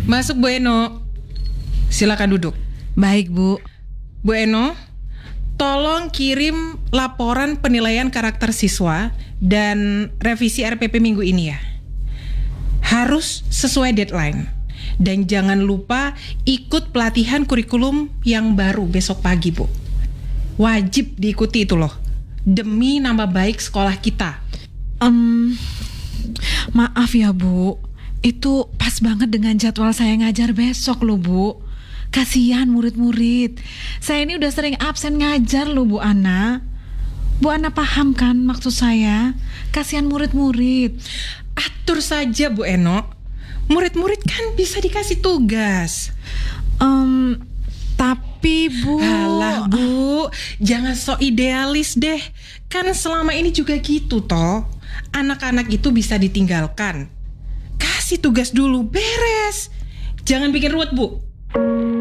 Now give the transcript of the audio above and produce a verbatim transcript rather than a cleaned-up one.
Masuk Bu Eno. Silakan duduk. Baik, Bu. Bu Eno, tolong kirim laporan penilaian karakter siswa dan revisi R P P minggu ini ya. Harus sesuai deadline. Dan jangan lupa ikut pelatihan kurikulum yang baru besok pagi, Bu. Wajib diikuti itu loh, demi nambah baik sekolah kita. Um, maaf ya, Bu. Itu pas banget dengan jadwal saya ngajar besok loh, Bu. Kasihan murid-murid. Saya ini udah sering absen ngajar loh, Bu Ana. Bu Ana paham kan maksud saya? Kasihan murid-murid. Atur saja Bu Eno. Murid-murid kan bisa dikasih tugas. Um, tapi Bu... Alah Bu, jangan sok idealis deh. Kan selama ini juga gitu toh. Anak-anak itu bisa ditinggalkan. Kasih tugas dulu, beres. Jangan bikin ruwet Bu.